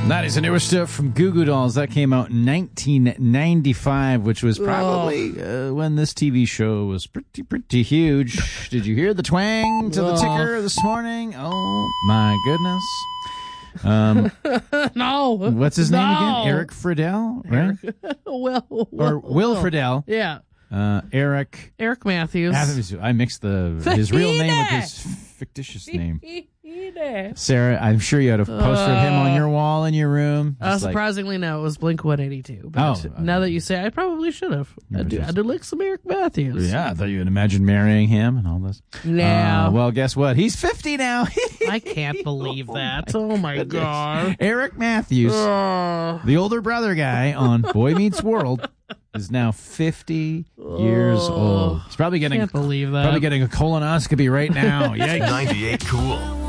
That is the newer stuff from Goo Goo Dolls. That came out in 1995, which was probably when this TV show was pretty huge. Did you hear the twang to the ticker this morning? Oh, my goodness. No. What's his name again? Eric Friedel, right? Will Friedel. Yeah. Eric Matthews. I mixed his real name with his fictitious name. Sarah, I'm sure you had a poster of him on your wall in your room. Surprisingly, no, it was Blink-182. But now that you say, I probably should have. I do like some Eric Matthews. Yeah, I thought you would imagine marrying him and all this. Yeah. Well, guess what? He's 50 now. I can't believe that. Oh, my God. Eric Matthews, the older brother guy on Boy Meets World, is now 50 years old. He's probably getting Can't believe that. Probably getting a colonoscopy right now. Yikes. 98 Cool.